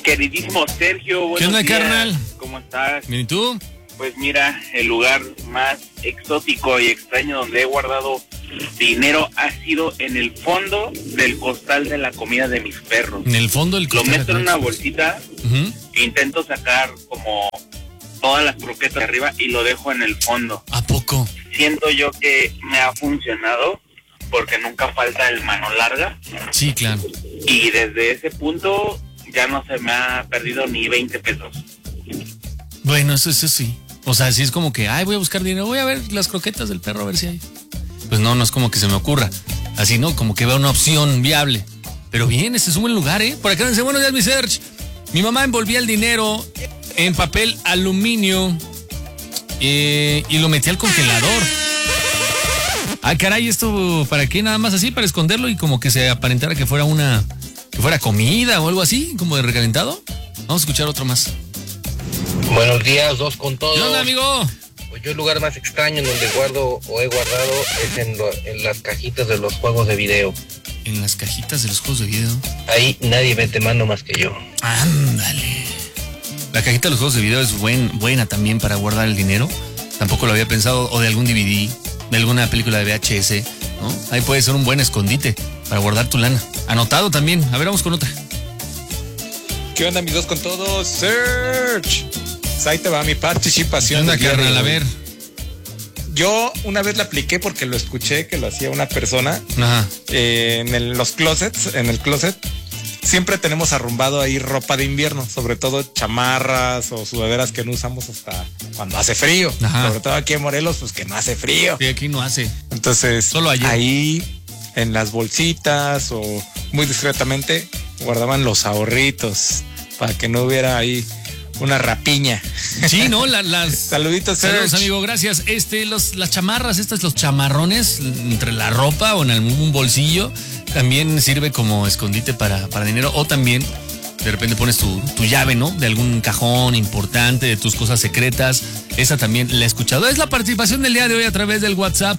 queridísimo Sergio, buenos ¿Qué onda, días. carnal? ¿Cómo estás? ¿Bien y tú? Pues mira, el lugar más exótico y extraño donde he guardado dinero ha sido en el fondo del costal de la comida de mis perros. En el fondo del Lo costal. meto en una bolsita, intento sacar como todas las croquetas de arriba y lo dejo en el fondo. ¿A poco? Siento yo que me ha funcionado porque nunca falta el mano larga. Sí, claro. Y desde ese punto ya no se me ha perdido ni 20 pesos. Bueno, eso sí. O sea, sí es como que, voy a buscar dinero, voy a ver las croquetas del perro a ver si hay. Pues no es como que se me ocurra. Así, ¿no? Como que veo una opción viable. Pero bien, ese es un buen lugar, ¿eh? Por acá dice, buenos días, mi Serge. Mi mamá envolvía el dinero en papel aluminio y lo metía al congelador. Caray, ¿esto para qué? Nada más así, para esconderlo y como que se aparentara que fuera comida o algo así, como de recalentado. Vamos a escuchar otro más. Buenos días, dos con todos. ¿Qué onda, amigo? Pues yo el lugar más extraño en donde guardo o he guardado es en las cajitas de los juegos de video. En las cajitas de los juegos de video. Ahí nadie mete mano más que yo. Ándale. La cajita de los juegos de video es buena también para guardar el dinero. Tampoco lo había pensado. O de algún DVD, de alguna película de VHS, ¿no? Ahí puede ser un buen escondite para guardar tu lana. Anotado también. A ver, vamos con otra. ¿Qué onda, mis dos con todos? Search. Ahí te va mi participación. ¿Qué onda, carnal? A ver. Yo una vez la apliqué porque lo escuché que lo hacía una persona. Ajá. En los closets, en el closet, siempre tenemos arrumbado ahí ropa de invierno, sobre todo chamarras o sudaderas que no usamos hasta cuando hace frío. Ajá. Sobre todo aquí en Morelos, pues que no hace frío. Sí, aquí no hace. Entonces, solo ayer. Ahí en las bolsitas o muy discretamente guardaban los ahorritos para que no hubiera ahí una rapiña. Sí, ¿no? Saluditos, saludos, amigo, gracias. Las chamarras, los chamarrones entre la ropa o en algún bolsillo, también sirve como escondite para dinero. O también, de repente pones tu llave, ¿no? De algún cajón importante, de tus cosas secretas. Esa también la he escuchado. Es la participación del día de hoy a través del WhatsApp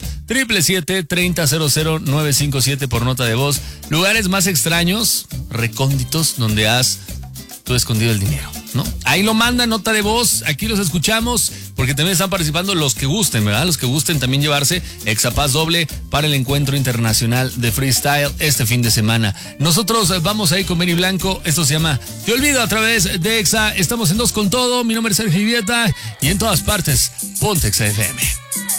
777-3000-957 por nota de voz. Lugares más extraños, recónditos, donde has tú escondido el dinero, ¿no? Ahí lo mandan, nota de voz, aquí los escuchamos, porque también están participando los que gusten, ¿verdad? Los que gusten también llevarse Exapaz doble para el encuentro internacional de freestyle este fin de semana. Nosotros vamos a ir con Mary Blanco, esto se llama Te Olvido a través de Exa, estamos en Dos con Todo, mi nombre es Sergio Ivieta y en todas partes, ponte Exa FM.